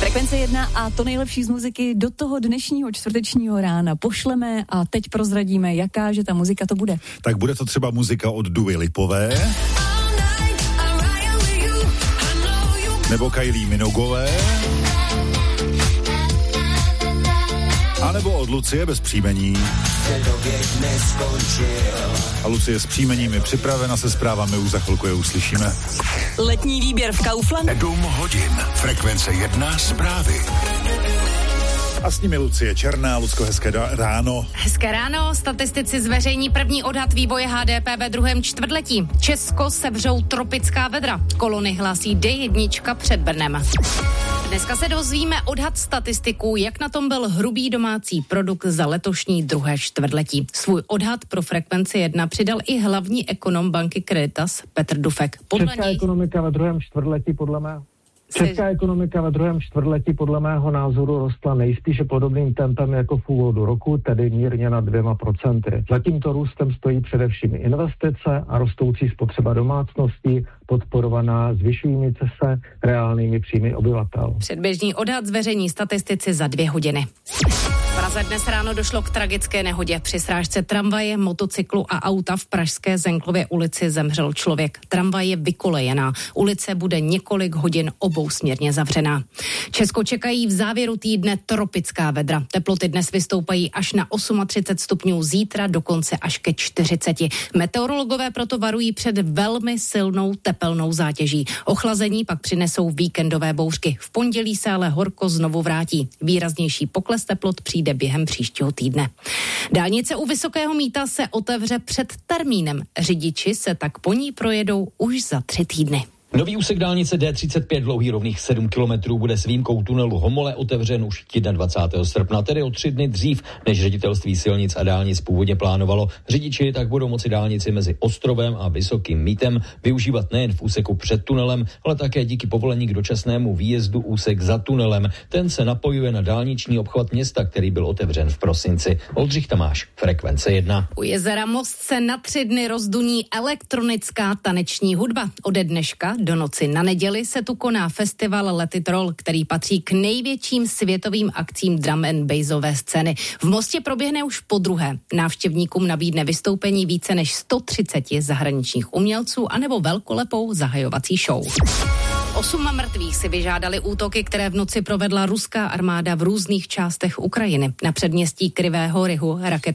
Frekvence 1 a to nejlepší z muziky do toho dnešního čtvrtečního rána pošleme a teď prozradíme, jaká že ta muzika to bude. Tak bude to třeba muzika od Duvy Lipové, nebo Kylie Minogové, a nebo od Lucie bez příjmení. A Lucie s příjmením je připravena, se zprávami už za chvilku je uslyšíme. Letní výběr v Kauflandu. 7 hodin. Frekvence 1 zprávy. A s nimi Lucie Černá. Lucko, hezké ráno. Hezké ráno. Statistici zveřejní první odhad vývoje HDP ve druhém čtvrtletí. Česko sevřou tropická vedra. Kolony hlásí D1 před Brnem. Dneska se dozvíme odhad statistiků, jak na tom byl hrubý domácí produkt za letošní druhé čtvrtletí. Svůj odhad pro Frekvenci 1 přidal i hlavní ekonom banky Creditas Petr Dufek. Česká ekonomika ve druhém čtvrtletí podle mého názoru rostla nejspíše podobným tempem jako v úvodu roku, tedy mírně nad 2%. Za tímto růstem stojí především investice a rostoucí spotřeba domácností, podporovaná zvyšující se reálnými příjmy obyvatel. Předběžný odhad zveřejní statistici za 2 hodiny. V Praze dnes ráno došlo k tragické nehodě. Při srážce tramvaje, motocyklu a auta v pražské Zenklově ulici zemřel člověk. Tramvaj je vykolejená. Ulice bude několik hodin obousměrně zavřená. Česko čekají v závěru týdne tropická vedra. Teploty dnes vystoupají až na 38 stupňů, zítra dokonce až ke 40. Meteorologové proto varují před velmi silnou tepelnou zátěží. Ochlazení pak přinesou víkendové bouřky. V pondělí se ale horko znovu vrátí. Výraznější pokles teplot přijde během příštího týdne. Dálnice u Vysokého Mýta se otevře před termínem. Řidiči se tak po ní projedou už za 3 týdny. Nový úsek dálnice D35 dlouhý rovných 7 kilometrů bude s výjimkou tunelu Homole otevřen už 21. srpna, tedy o 3 dny dřív, než ředitelství silnic a dálnic původně plánovalo. Řidiči tak budou moci dálnici mezi Ostrovem a Vysokým Mýtem využívat nejen v úseku před tunelem, ale také díky povolení k dočasnému výjezdu úsek za tunelem. Ten se napojuje na dálniční obchvat města, který byl otevřen v prosinci. Oldřich Tamáš, Frekvence 1. U jezera Most se na 3 dny rozduní elektronická taneční hudba. Ode dneška do noci na neděli se tu koná festival Let It Roll, který patří k největším světovým akcím drum and bassové scény. V Mostě proběhne už podruhé. Návštěvníkům nabídne vystoupení více než 130 zahraničních umělců anebo velkolepou zahajovací show. 8 mrtvých si vyžádali útoky, které v noci provedla ruská armáda v různých částech Ukrajiny. Na předměstí Krivého Rihu